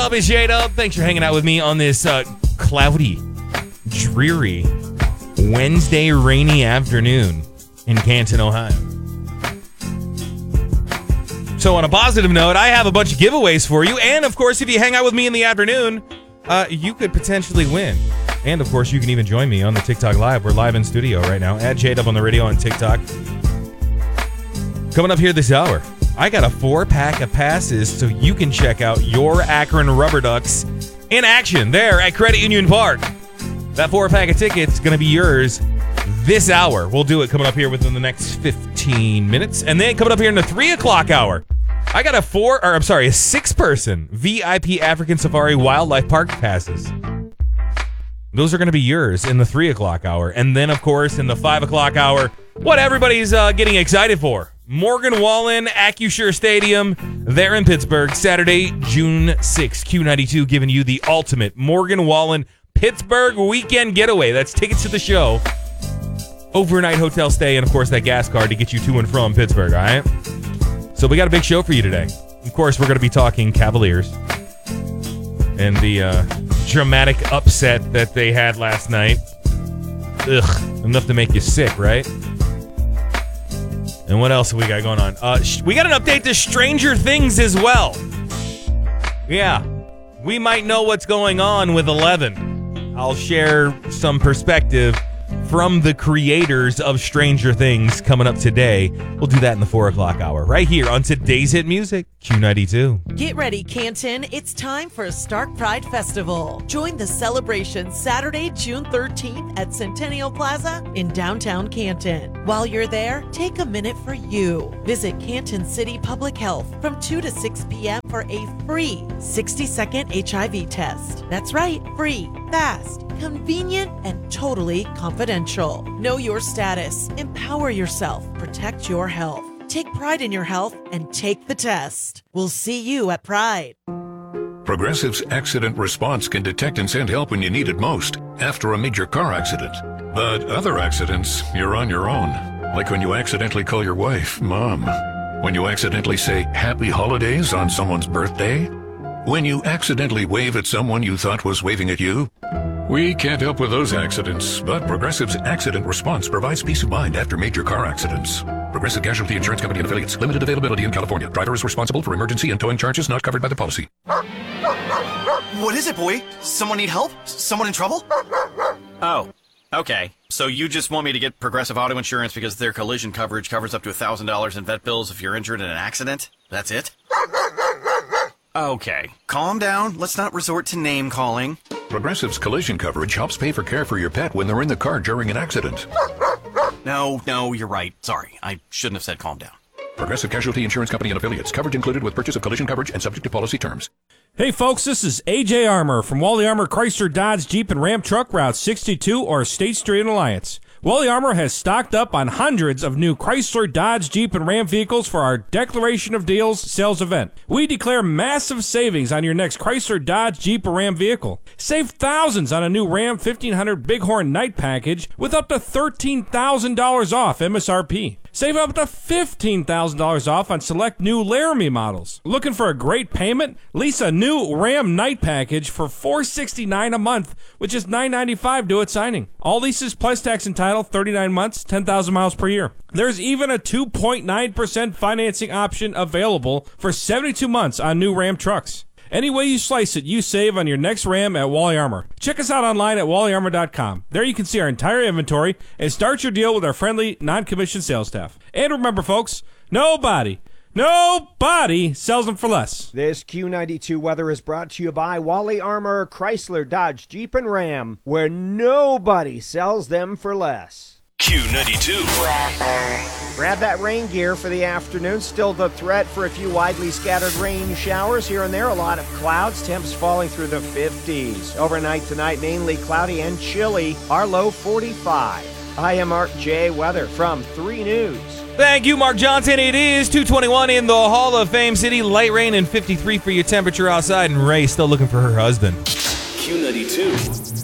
Up is J-Dub. Thanks for hanging out with me on this cloudy, dreary, Wednesday rainy afternoon in Canton, Ohio. So on a positive note, I have a bunch of giveaways for you. And, of course, if you hang out with me in the afternoon, you could potentially win. And, of course, you can even join me on the TikTok Live. We're live in studio right now at J-Dub on the radio on TikTok. Coming up here this hour, I got a 4-pack of passes so you can check out your Akron Rubber Ducks in action there at Credit Union Park. That 4-pack of tickets is going to be yours this hour. We'll do it coming up here within the next 15 minutes. And then coming up here in the 3 o'clock hour, I got a 6-person VIP African Safari Wildlife Park passes. Those are going to be yours in the 3 o'clock hour. And then, of course, in the 5 o'clock hour, what everybody's getting excited for. Morgan Wallen, Acusure Stadium, there in Pittsburgh, Saturday, June 6th. Q92 giving you the ultimate Morgan Wallen Pittsburgh weekend getaway. That's tickets to the show, overnight hotel stay, and, of course, that gas card to get you to and from Pittsburgh, all right? So we got a big show for you today. Of course, we're going to be talking Cavaliers and the dramatic upset that they had last night. Ugh, enough to make you sick, right? And what else have we got going on? We got an update to Stranger Things as well. Yeah, we might know what's going on with 11. I'll share some perspective from the creators of Stranger Things coming up today. We'll do that in the 4 o'clock hour right here on today's hit music, Q92. Get ready, Canton. It's time for Stark Pride Festival. Join the celebration Saturday, June 13th at Centennial Plaza in downtown Canton. While you're there, take a minute for you. Visit Canton City Public Health from 2 to 6 p.m. for a free 60-second HIV test. That's right, free, fast, convenient, and totally confidential. Know your status, empower yourself, protect your health. Take pride in your health and take the test. We'll see you at Pride. Progressive's accident response can detect and send help when you need it most, after a major car accident. But other accidents, you're on your own. Like when you accidentally call your wife Mom. When you accidentally say Happy Holidays on someone's birthday. When you accidentally wave at someone you thought was waving at you. We can't help with those accidents, but Progressive's accident response provides peace of mind after major car accidents. Progressive Casualty Insurance Company and Affiliates. Limited availability in California. Driver is responsible for emergency and towing charges not covered by the policy. What is it, boy? Someone need help? Someone in trouble? Oh, okay. So you just want me to get Progressive Auto Insurance because their collision coverage covers up to $1,000 in vet bills if you're injured in an accident? That's it? Okay. Calm down. Let's not resort to name calling. Progressive's collision coverage helps pay for care for your pet when they're in the car during an accident. No, you're right. Sorry. I shouldn't have said calm down. Progressive Casualty Insurance Company and Affiliates. Coverage included with purchase of collision coverage and subject to policy terms. Hey folks, this is AJ Armour from Wally Armour Chrysler Dodge Jeep and Ram Truck Route 62 or State Street in Alliance. Wally Armour has stocked up on hundreds of new Chrysler, Dodge, Jeep, and Ram vehicles for our Declaration of Deals sales event. We declare massive savings on your next Chrysler, Dodge, Jeep, or Ram vehicle. Save thousands on a new Ram 1500 Bighorn Night Package with up to $13,000 off MSRP. Save up to $15,000 off on select new Laramie models. Looking for a great payment? Lease a new Ram Night Package for $469 a month, which is $995 due at signing. All leases plus tax and title, 39 months, 10,000 miles per year. There's even a 2.9% financing option available for 72 months on new Ram trucks. Any way you slice it, you save on your next Ram at Wally Armour. Check us out online at wallyarmour.com. There you can see our entire inventory and start your deal with our friendly, non-commissioned sales staff. And remember, folks, nobody sells them for less. This Q92 weather is brought to you by Wally Armour, Chrysler, Dodge, Jeep, and Ram, where nobody sells them for less. Q92. Grab that rain gear for the afternoon. Still the threat for a few widely scattered rain showers here and there. A lot of clouds. Temps falling through the 50s. Overnight tonight, mainly cloudy and chilly. Our low 45. I am Mark J. Weather from 3 News. Thank you, Mark Johnson. It is 2:21 in the Hall of Fame City. Light rain and 53 for your temperature outside. And Ray still looking for her husband. Q92.